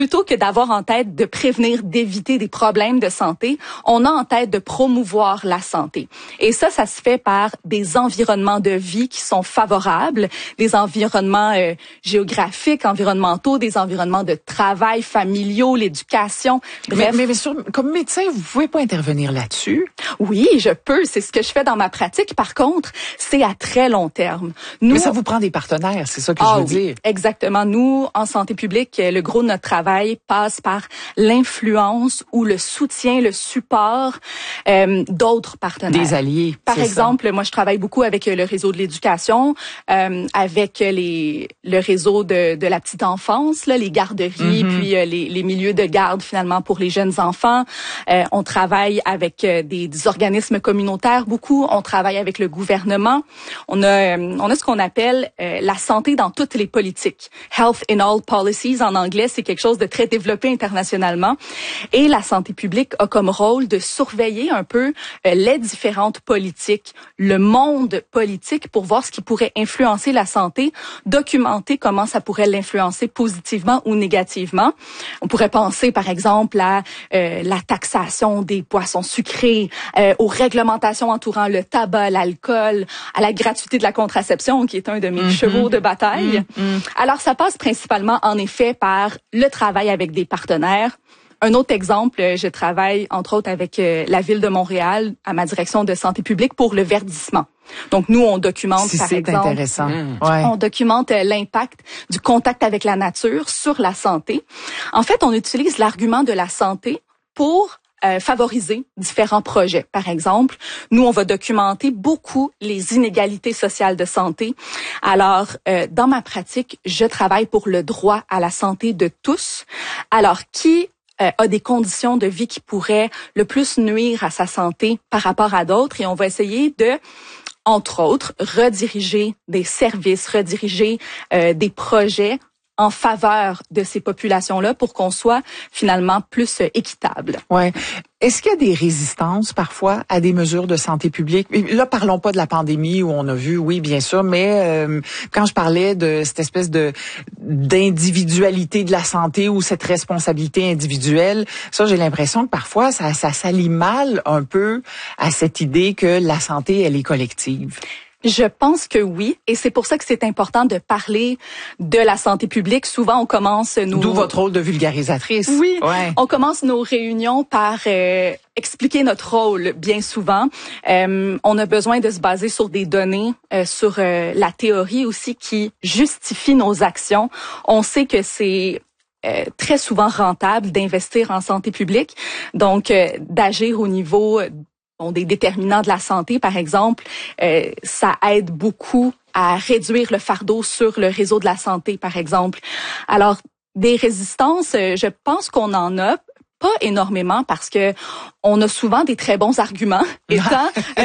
Plutôt que d'avoir en tête de prévenir, d'éviter des problèmes de santé, on a en tête de promouvoir la santé. Et ça se fait par des environnements de vie qui sont favorables, des environnements géographiques, environnementaux, des environnements de travail, familiaux, l'éducation. Bref. Mais comme médecin, vous pouvez pas intervenir là-dessus? Oui, je peux. C'est ce que je fais dans ma pratique. Par contre, c'est à très long terme. Mais ça vous prend des partenaires, c'est ça que je veux dire. Exactement. Nous, en santé publique, le gros de notre travail passe par l'influence ou le soutien, le support d'autres partenaires. Des alliés. Par exemple, moi, je travaille beaucoup avec le réseau de l'éducation, avec le réseau de la petite enfance, là, les garderies, puis les milieux de garde finalement pour les jeunes enfants. On travaille avec des organismes communautaires beaucoup. On travaille avec le gouvernement. On a ce qu'on appelle la santé dans toutes les politiques. Health in all policies en anglais, c'est quelque chose de très développé internationalement. Et la santé publique a comme rôle de surveiller un peu les différentes politiques, le monde politique pour voir ce qui pourrait influencer la santé, documenter comment ça pourrait l'influencer positivement ou négativement. On pourrait penser par exemple à la taxation des boissons sucrées, aux réglementations entourant le tabac, l'alcool, à la gratuité de la contraception qui est un de mes chevaux de bataille. Alors ça passe principalement en effet par le travail avec des partenaires. Un autre exemple, je travaille entre autres avec la ville de Montréal à ma direction de santé publique pour le verdissement. Donc nous, on documente par exemple, intéressant. On documente l'impact du contact avec la nature sur la santé. En fait, on utilise l'argument de la santé pour favoriser différents projets. Par exemple, nous, on va documenter beaucoup les inégalités sociales de santé. Alors, dans ma pratique, je travaille pour le droit à la santé de tous. Alors, qui a des conditions de vie qui pourraient le plus nuire à sa santé par rapport à d'autres? Et on va essayer de, entre autres, rediriger des services, rediriger des projets en faveur de ces populations-là pour qu'on soit finalement plus équitable. Ouais. Est-ce qu'il y a des résistances parfois à des mesures de santé publique? Là, parlons pas de la pandémie où on a vu, oui, bien sûr, mais quand je parlais de cette espèce d'individualité de la santé ou cette responsabilité individuelle, ça, j'ai l'impression que parfois, ça s'allie mal un peu à cette idée que la santé, elle est collective. Je pense que oui, et c'est pour ça que c'est important de parler de la santé publique. Souvent, on commence D'où votre rôle de vulgarisatrice. Oui, ouais. On commence nos réunions par expliquer notre rôle, bien souvent. On a besoin de se baser sur des données, sur la théorie aussi qui justifie nos actions. On sait que c'est très souvent rentable d'investir en santé publique, donc d'agir au niveau des déterminants de la santé, par exemple, ça aide beaucoup à réduire le fardeau sur le réseau de la santé, par exemple. Alors, des résistances, je pense qu'on en a pas énormément parce que on a souvent des très bons arguments. Étant,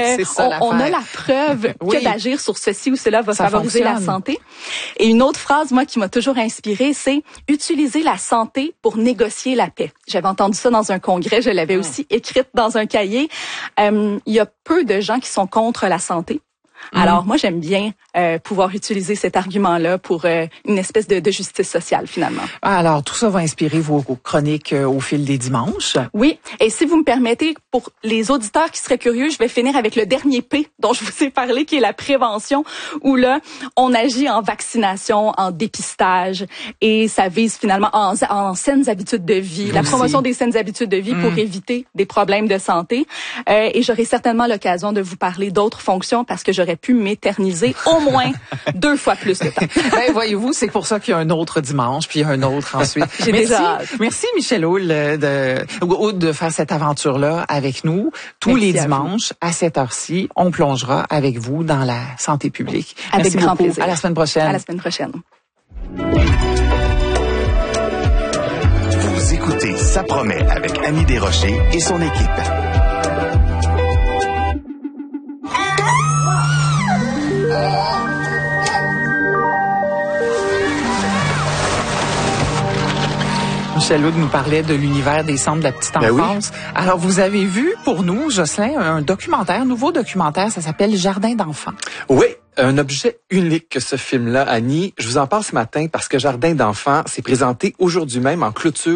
on a la preuve que d'agir sur ceci ou cela va favoriser la santé. Et une autre phrase, moi, qui m'a toujours inspirée, c'est « utiliser la santé pour négocier la paix ». J'avais entendu ça dans un congrès, je l'avais aussi écrite dans un cahier. Il y a peu de gens qui sont contre la santé. Alors, moi, j'aime bien pouvoir utiliser cet argument-là pour une espèce de justice sociale, finalement. Alors, tout ça va inspirer vos chroniques au fil des dimanches. Oui, et si vous me permettez, pour les auditeurs qui seraient curieux, je vais finir avec le dernier P dont je vous ai parlé, qui est la prévention, où là, on agit en vaccination, en dépistage, et ça vise finalement en saines habitudes de vie, la promotion des saines habitudes de vie pour éviter des problèmes de santé. Et j'aurai certainement l'occasion de vous parler d'autres fonctions parce que j'aurais pu m'éterniser au moins 2 fois plus de temps. Ben, voyez-vous, c'est pour ça qu'il y a un autre dimanche, puis un autre ensuite. Merci Michèle Houle de faire cette aventure-là avec nous. Tous les dimanches, à cette heure-ci, on plongera avec vous dans la santé publique. Avec grand plaisir. À la semaine prochaine. À la semaine prochaine. Vous écoutez Ça promet avec Annie Desrochers et son équipe. Michèle Houle nous parlait de l'univers des centres de la petite enfance. Oui. Alors, vous avez vu pour nous, Jocelyn, un documentaire, nouveau documentaire, ça s'appelle Jardin d'enfants. Oui. Un objet unique, ce film-là, Annie. Je vous en parle ce matin parce que Jardin d'enfants s'est présenté aujourd'hui même en clôture